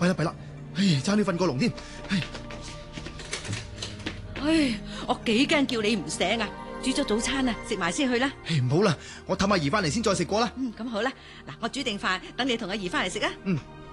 啦弊啦，差啲瞓過籠添。 我幾驚叫你唔醒啊！煮咗早餐啊，食埋先去啦。 唔好啦，我氹阿姨翻嚟先再食過啦。 咁好啦，嗱，我煮定飯，等你同阿姨翻嚟食啊。